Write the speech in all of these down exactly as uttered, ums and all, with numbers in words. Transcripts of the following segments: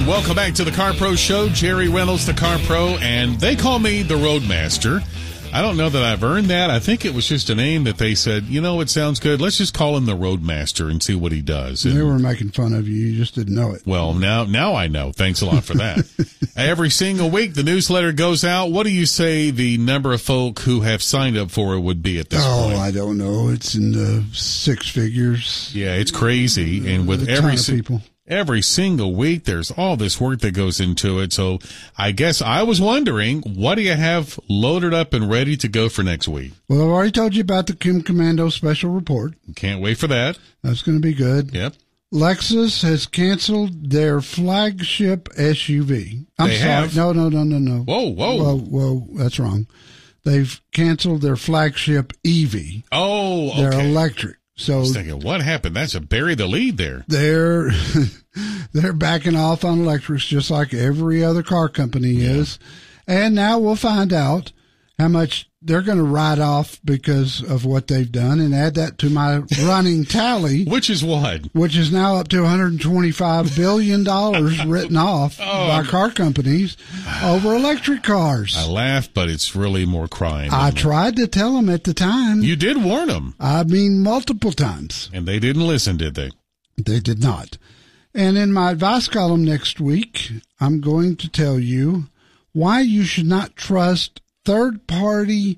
And welcome back to the Car Pro Show. Jerry Reynolds, the Car Pro, and they call me the Roadmaster. I don't know that I've earned that. I think it was just a name that they said, you know, it sounds good. Let's just call him the Roadmaster and see what he does. And they were making fun of you. You just didn't know it. Well, now now I know. Thanks a lot for that. Every single week, the newsletter goes out. What do you say the number of folk who have signed up for it would be at this oh, point? Oh, I don't know. It's in the six figures. Yeah, it's crazy. And with a every ton of si- people. Every single week, there's all this work that goes into it. So I guess I was wondering, what do you have loaded up and ready to go for next week? Well, I've already told you about the Kim Commando special report. Can't wait for that. That's going to be good. Yep. Lexus has canceled their flagship S U V. I'm They sorry. have? No, no, no, no, no. Whoa, whoa. Whoa, whoa. That's wrong. They've canceled their flagship E V. Oh, okay. They're electric. So I was thinking, what happened? That's a bury the lead there. They're they're backing off on electrics just like every other car company Yeah. is. And now we'll find out how much they're going to write off because of what they've done and add that to my running tally, Which is what? which is now up to one hundred twenty-five billion dollars written off Oh. by car companies over electric cars. I laugh, but it's really more crime. I isn't it? tried to tell them at the time. You did warn them, I mean, multiple times. and they didn't listen, did they? They did not. And in my advice column next week, I'm going to tell you why you should not trust third-party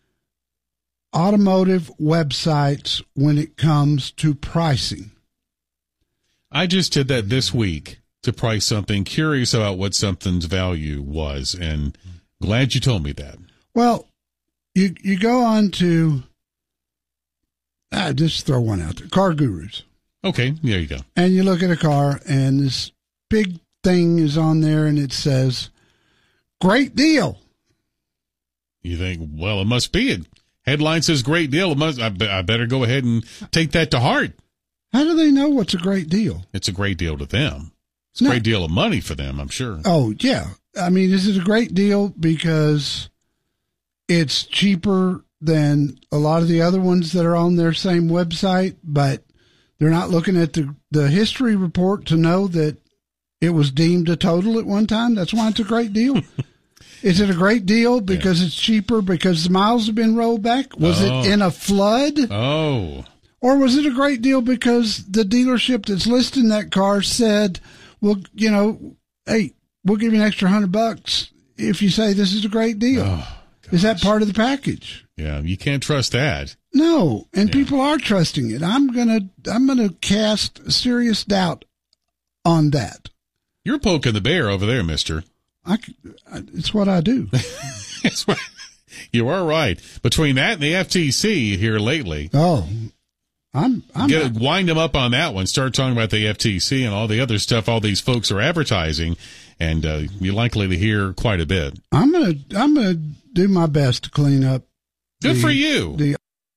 automotive websites when it comes to pricing. I just did that this week to price something, curious about what something's value was, and glad you told me that. Well, you you go on to, ah, just throw one out there, Car Gurus. Okay, there you go. And you look at a car, and this big thing is on there, and it says, great deal. You think, well, it must be it. Headline says great deal. It must. I, be- I better go ahead and take that to heart. How do they know what's a great deal? It's a great deal to them. It's a No. great deal of money for them, I'm sure. Oh, yeah. I mean, is it a great deal because it's cheaper than a lot of the other ones that are on their same website, but they're not looking at the, the history report to know that it was deemed a total at one time? That's why it's a great deal. Is it a great deal because yeah. it's cheaper because the miles have been rolled back? Was Oh. it in a flood? Oh. Or was it a great deal because the dealership that's listing that car said, well, you know, hey, we'll give you an extra hundred bucks if you say this is a great deal. Oh, is that part of the package? Yeah, you can't trust that. No, and Yeah. people are trusting it. I'm gonna, I'm gonna cast serious doubt on that. You're poking the bear over there, mister. I, it's what I do. That's right. You are right. Between that and the F T C here lately, Oh, I'm, I'm, get wind them up on that one. Start talking about the F T C and all the other stuff all these folks are advertising, and uh, you're likely to hear quite a bit. I'm gonna, I'm gonna do my best to clean up. Good the, for you. The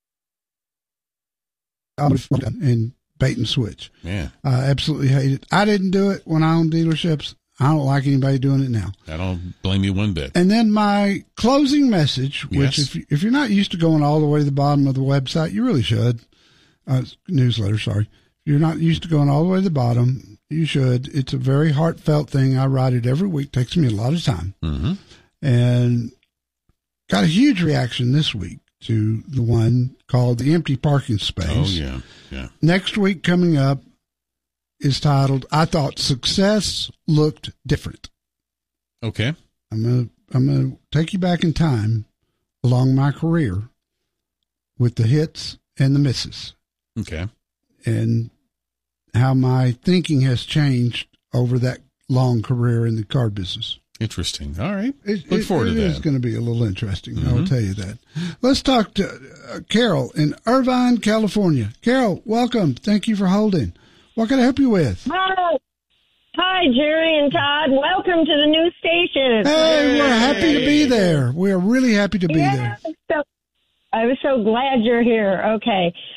and bait and switch. Yeah, I absolutely hate it. I didn't do it when I owned dealerships. I don't like anybody doing it now. I don't blame you one bit. And then my closing message, which Yes. if you, if you're not used to going all the way to the bottom of the website, you really should. Uh, newsletter, sorry. If you're not used to going all the way to the bottom, you should. It's a very heartfelt thing. I write it every week. Takes me a lot of time. Mm-hmm. And got a huge reaction this week to the one called The Empty Parking Space. Oh, yeah, yeah. Next week coming up is titled, I Thought Success Looked Different. Okay. I'm going to I'm gonna take you back in time along my career with the hits and the misses Okay. and how my thinking has changed over that long career in the car business. Interesting. All right. It, Look it, forward it to that. It is going to be a little interesting. Mm-hmm. I'll tell you that. Let's talk to uh, Carol in Irvine, California. Carol, welcome. Thank you for holding. What can I help you with? Hi. Hi, Jerry and Todd. Welcome to the new station. Hey, we're happy to be there. We're really happy to be yeah, there. So, I was so glad you're here. Okay.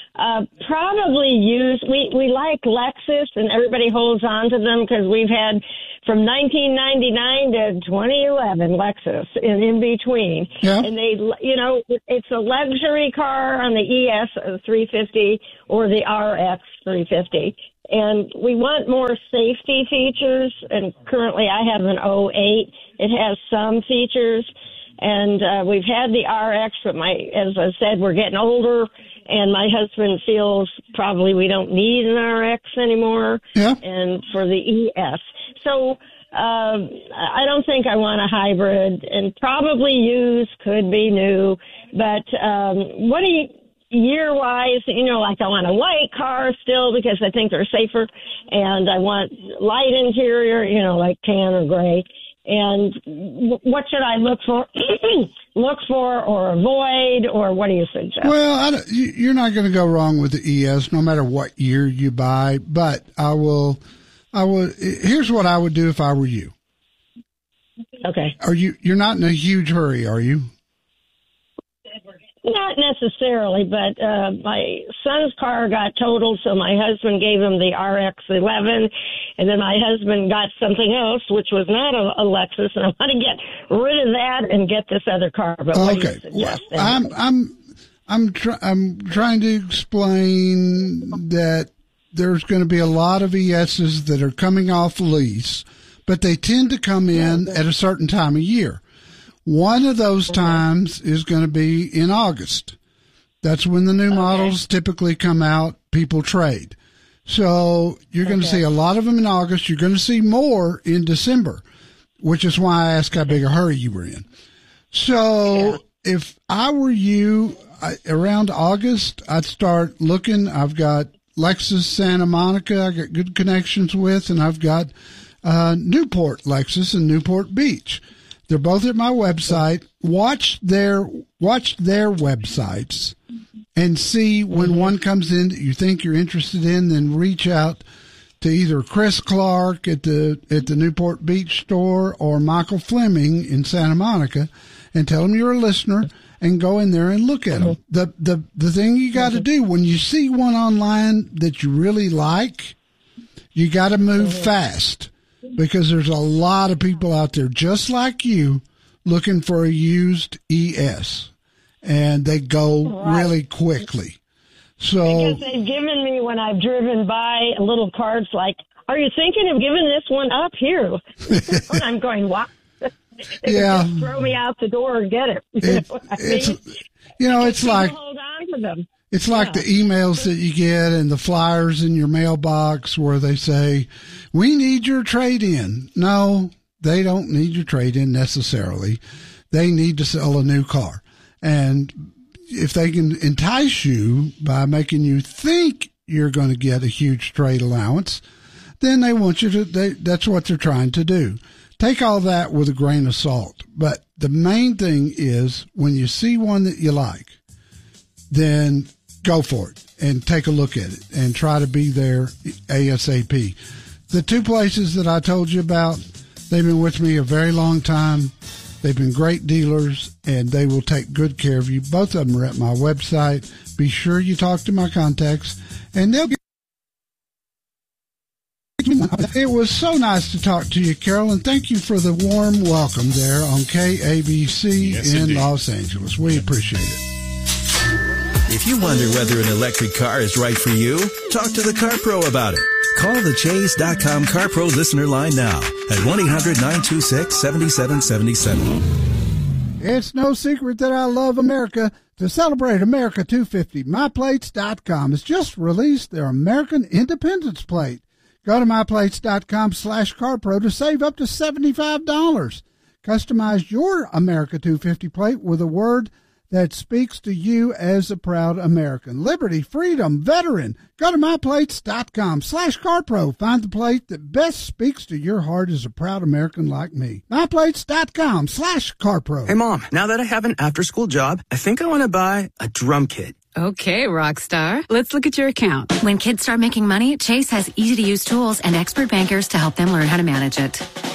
Uh, probably use, we, we like Lexus, and everybody holds on to them because we've had from nineteen ninety-nine to twenty eleven Lexus and in between. Yeah. And they, you know, it's a luxury car on the E S three fifty or the R X three fifty. And we want more safety features. And currently I have an oh eight. It has some features. And uh, we've had the R X, but my, as I said, we're getting older. And my husband feels probably we don't need an R X anymore. Yeah. And for the E S. So um, I don't think I want a hybrid, and probably used, could be new. But um, what do you, year-wise, you know, like I want a white car still because I think they're safer, and I want light interior, you know, like tan or gray. And what should I look for, look for or avoid, or what do you suggest? Well, I don't, you're not going to go wrong with the E S no matter what year you buy, but I will, I would, here's what I would do if I were you. Okay. Are you, you're not in a huge hurry, are you? Not necessarily, but uh, my son's car got totaled, so my husband gave him the R X eleven, and then my husband got something else, which was not a, a Lexus, and I want to get rid of that and get this other car. But what do you suggest? Well, I'm I'm I'm try, I'm trying to explain that there's going to be a lot of E S's that are coming off lease, but they tend to come in at a certain time of year. One of those times is going to be in August. That's when the new okay. models typically come out, people trade. So you're going okay. to see a lot of them in August. You're going to see more in December, which is why I asked how big a hurry you were in. So yeah. if I were you, I, around August, I'd start looking. I've got Lexus Santa Monica I got good connections with, and I've got uh, Newport Lexus and Newport Beach. They're both at my website. Watch their watch their websites and see when one comes in that you think you're interested in. Then reach out to either Chris Clark at the at the Newport Beach store or Michael Fleming in Santa Monica, and tell them you're a listener and go in there and look at them. The the the thing you got to do when you see one online that you really like, you got to move fast. Because there's a lot of people out there just like you looking for a used E S, and they go right. really quickly. So because they've given me, when I've driven by, little cards like, "Are you thinking of giving this one up here?" And I'm going, "Wow!" Yeah, just throw me out the door and get it. You it, know what I it's mean? you know it's like hold on to them. It's like yeah. the emails that you get and the flyers in your mailbox where they say, "We need your trade-in." No, they don't need your trade-in necessarily. They need to sell a new car. And if they can entice you by making you think you're going to get a huge trade allowance, then they want you to, they, that's what they're trying to do. Take all that with a grain of salt. But the main thing is when you see one that you like, then go for it and take a look at it and try to be there ASAP. The two places that I told you about, they've been with me a very long time. They've been great dealers, and they will take good care of you. Both of them are at my website. Be sure you talk to my contacts, and they'll get. It was so nice to talk to you, Carol, and thank you for the warm welcome there on K A B C yes, in indeed. Los Angeles. We appreciate it. If you wonder whether an electric car is right for you, talk to the CarPro about it. Call the Chase dot com CarPro listener line now at one eight hundred nine two six seven seven seven seven. It's no secret that I love America. To celebrate America two fifty, my plates dot com has just released their American Independence Plate. Go to my plates dot com slash CarPro to save up to seventy-five dollars. Customize your America two fifty plate with a word that speaks to you as a proud American. Liberty, freedom, veteran. Go to my plates dot com slash CarPro. Find the plate that best speaks to your heart as a proud American like me. my plates dot com slash CarPro. Hey, Mom, now that I have an after-school job, I think I want to buy a drum kit. Okay, Rockstar. Let's look at your account. When kids start making money, Chase has easy-to-use tools and expert bankers to help them learn how to manage it.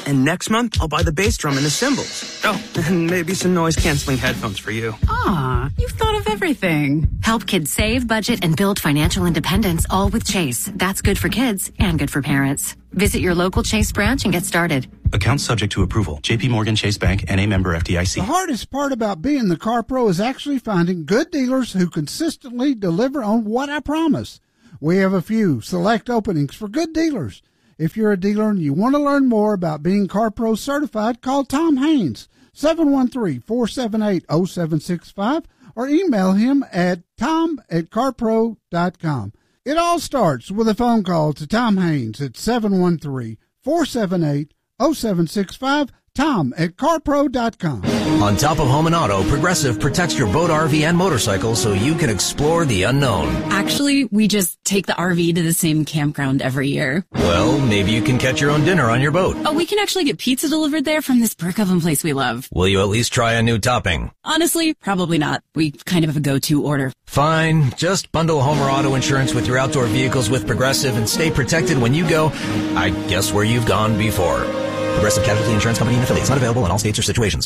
And next month, I'll buy the bass drum and the cymbals. Oh, and maybe some noise-canceling headphones for you. Aw, you've thought of everything. Help kids save, budget, and build financial independence, all with Chase. That's good for kids and good for parents. Visit your local Chase branch and get started. Account subject to approval. J P Morgan Chase Bank, N A member F D I C. The hardest part about being the Car Pro is actually finding good dealers who consistently deliver on what I promise. We have a few select openings for good dealers. If you're a dealer and you want to learn more about being Car Pro certified, call Tom Haynes, seven one three, four seven eight, zero seven six five, or email him at tom at carpro dot com. It all starts with a phone call to Tom Haynes at seven one three, four seven eight, zero seven six five, tom at carpro dot com. On top of home and auto, Progressive protects your boat, R V, and motorcycle so you can explore the unknown. Actually, we just take the R V to the same campground every year. Well, maybe you can catch your own dinner on your boat. Oh, we can actually get pizza delivered there from this brick oven place we love. Will you at least try a new topping? Honestly, probably not. We kind of have a go-to order. Fine. Just bundle home or auto insurance with your outdoor vehicles with Progressive and stay protected when you go, I guess, where you've gone before. Progressive Casualty Insurance Company and affiliates. Not available in all states or situations.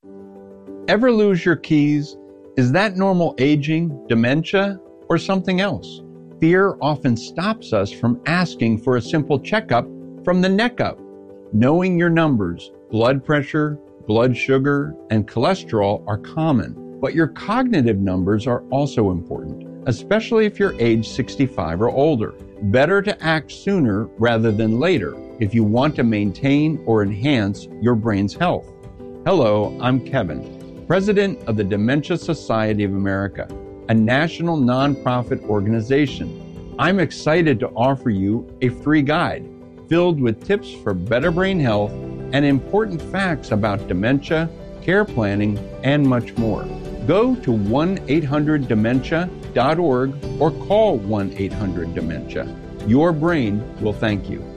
Ever lose your keys? Is that normal aging, dementia, or something else? Fear often stops us from asking for a simple checkup from the neck up. Knowing your numbers, blood pressure, blood sugar, and cholesterol are common, but your cognitive numbers are also important, especially if you're age sixty-five or older. Better to act sooner rather than later if you want to maintain or enhance your brain's health. Hello, I'm Kevin, President of the Dementia Society of America, a national nonprofit organization. I'm excited to offer you a free guide filled with tips for better brain health and important facts about dementia, care planning, and much more. Go to one eight hundred dementia dot org or call one eight hundred dementia. Your brain will thank you.